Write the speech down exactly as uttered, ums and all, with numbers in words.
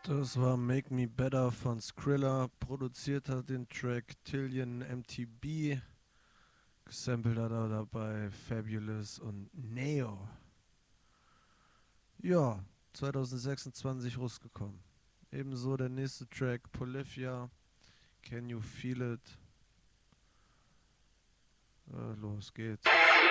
Das war Make Me Better von Skrilla. Produziert hat den Track Tillian M T B. Gesampelt hat er dabei Fabulous und Neo. Ja, zwanzig sechsundzwanzig rausgekommen. Ebenso der nächste Track Polyphia. Can You Feel It? Äh, los geht's.